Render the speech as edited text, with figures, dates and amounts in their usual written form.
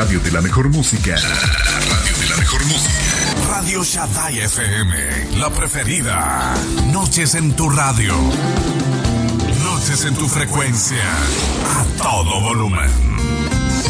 radio de la mejor música. La radio de la mejor música. Radio Shaddai FM, la preferida. Noches en tu radio. Noches en tu frecuencia. A todo volumen.